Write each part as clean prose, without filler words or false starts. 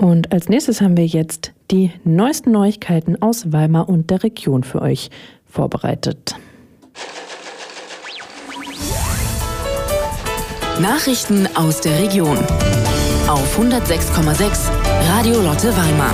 Und als nächstes haben wir jetzt die neuesten Neuigkeiten aus Weimar und der Region für euch vorbereitet. Nachrichten aus der Region auf 106,6 Radio Lotte Weimar.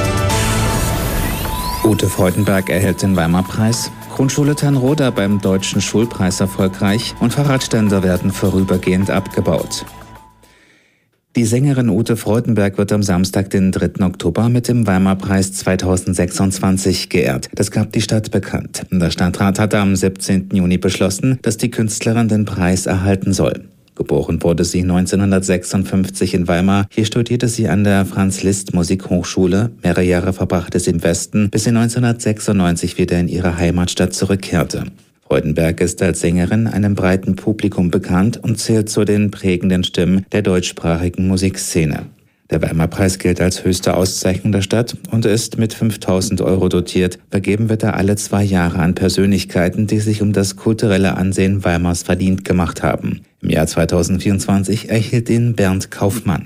Ute Freudenberg erhält den Weimar-Preis. Grundschule Tanroda beim Deutschen Schulpreis erfolgreich und Fahrradständer werden vorübergehend abgebaut. Die Sängerin Ute Freudenberg wird am Samstag, den 3. Oktober, mit dem Weimar-Preis 2026 geehrt. Das gab die Stadt bekannt. Der Stadtrat hatte am 17. Juni beschlossen, dass die Künstlerin den Preis erhalten soll. Geboren wurde sie 1956 in Weimar. Hier studierte sie an der Franz-Liszt-Musikhochschule. Mehrere Jahre verbrachte sie im Westen, bis sie 1996 wieder in ihre Heimatstadt zurückkehrte. Freudenberg ist als Sängerin einem breiten Publikum bekannt und zählt zu den prägenden Stimmen der deutschsprachigen Musikszene. Der Weimar-Preis gilt als höchste Auszeichnung der Stadt und ist mit 5.000 € dotiert. Vergeben wird er alle 2 Jahre an Persönlichkeiten, die sich um das kulturelle Ansehen Weimars verdient gemacht haben. Im Jahr 2024 erhielt ihn Bernd Kaufmann.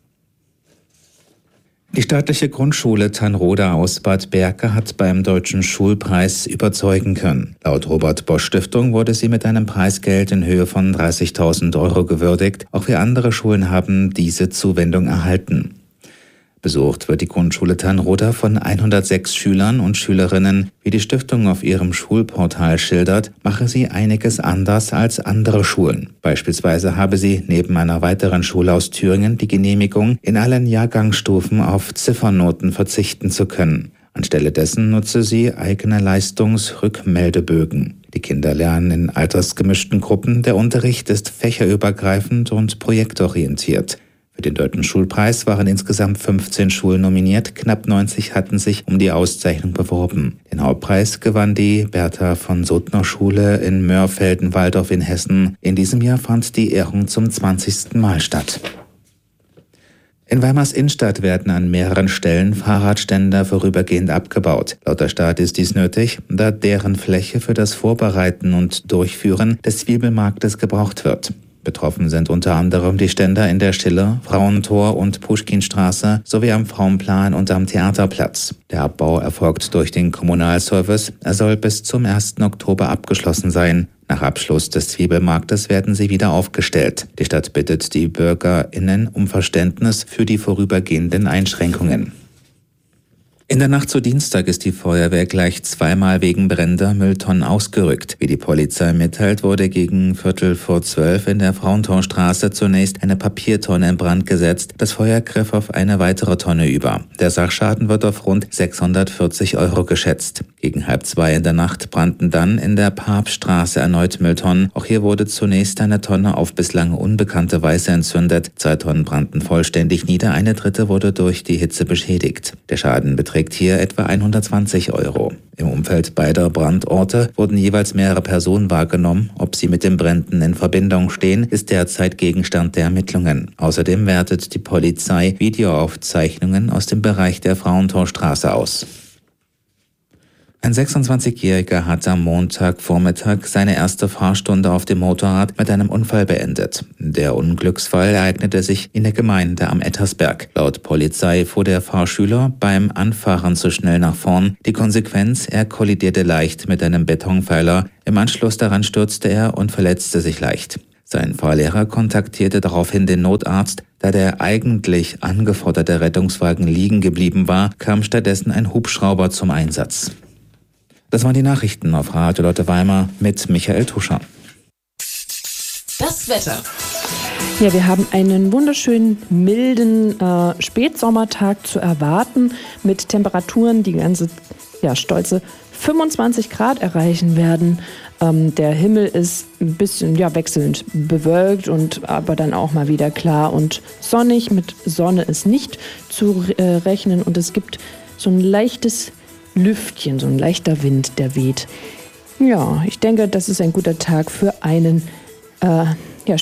Die staatliche Grundschule Tanroda aus Bad Berka hat beim Deutschen Schulpreis überzeugen können. Laut Robert-Bosch-Stiftung wurde sie mit einem Preisgeld in Höhe von 30.000 € gewürdigt. Auch 4 andere Schulen haben diese Zuwendung erhalten. Besucht wird die Grundschule Tanroda von 106 Schülern und Schülerinnen. Wie die Stiftung auf ihrem Schulportal schildert, mache sie einiges anders als andere Schulen. Beispielsweise habe sie neben einer weiteren Schule aus Thüringen die Genehmigung, in allen Jahrgangsstufen auf Ziffernoten verzichten zu können. Anstelle dessen nutze sie eigene Leistungsrückmeldebögen. Die Kinder lernen in altersgemischten Gruppen. Der Unterricht ist fächerübergreifend und projektorientiert. Für den Deutschen Schulpreis waren insgesamt 15 Schulen nominiert, knapp 90 hatten sich um die Auszeichnung beworben. Den Hauptpreis gewann die Bertha von Suttner Schule in Mörfelden-Walldorf in Hessen. In diesem Jahr fand die Ehrung zum 20. Mal statt. In Weimars Innenstadt werden an mehreren Stellen Fahrradständer vorübergehend abgebaut. Laut der Stadt ist dies nötig, da deren Fläche für das Vorbereiten und Durchführen des Zwiebelmarktes gebraucht wird. Betroffen sind unter anderem die Ständer in der Schiller, Frauentor und Puschkinstraße sowie am Frauenplan und am Theaterplatz. Der Abbau erfolgt durch den Kommunalservice. Er soll bis zum 1. Oktober abgeschlossen sein. Nach Abschluss des Zwiebelmarktes werden sie wieder aufgestellt. Die Stadt bittet die BürgerInnen um Verständnis für die vorübergehenden Einschränkungen. In der Nacht zu Dienstag ist die Feuerwehr gleich 2-mal wegen brennender Mülltonnen ausgerückt. Wie die Polizei mitteilt, wurde gegen 11:45 in der Frauentorstraße zunächst eine Papiertonne in Brand gesetzt. Das Feuer griff auf eine weitere Tonne über. Der Sachschaden wird auf rund 640 € geschätzt. Gegen 1:30 in der Nacht brannten dann in der Papststraße erneut Mülltonnen. Auch hier wurde zunächst eine Tonne auf bislang unbekannte Weise entzündet. 2 Tonnen brannten vollständig nieder, eine dritte wurde durch die Hitze beschädigt. Der Schaden beträgt hier etwa 120 €. Im Umfeld beider Brandorte wurden jeweils mehrere Personen wahrgenommen. Ob sie mit den Bränden in Verbindung stehen, ist derzeit Gegenstand der Ermittlungen. Außerdem wertet die Polizei Videoaufzeichnungen aus dem Bereich der Frauentorstraße aus. Ein 26-Jähriger hat am Montagvormittag seine erste Fahrstunde auf dem Motorrad mit einem Unfall beendet. Der Unglücksfall ereignete sich in der Gemeinde am Ettersberg. Laut Polizei fuhr der Fahrschüler beim Anfahren zu schnell nach vorn. Die Konsequenz: er kollidierte leicht mit einem Betonpfeiler. Im Anschluss daran stürzte er und verletzte sich leicht. Sein Fahrlehrer kontaktierte daraufhin den Notarzt. Da der eigentlich angeforderte Rettungswagen liegen geblieben war, kam stattdessen ein Hubschrauber zum Einsatz. Das waren die Nachrichten auf Radio Lotte Weimar mit Michael Tuscher. Das Wetter. Ja, wir haben einen wunderschönen, milden Spätsommertag zu erwarten mit Temperaturen, die ganze stolze 25 Grad erreichen werden. Der Himmel ist ein bisschen wechselnd bewölkt und aber dann auch mal wieder klar und sonnig. Mit Sonne ist nicht zu rechnen und es gibt so ein leichtes Lüftchen, so ein leichter Wind, der weht. Ja, ich denke, das ist ein guter Tag für einen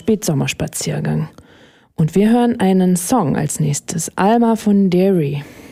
Spätsommerspaziergang. Und wir hören einen Song als nächstes. Alma von Derry.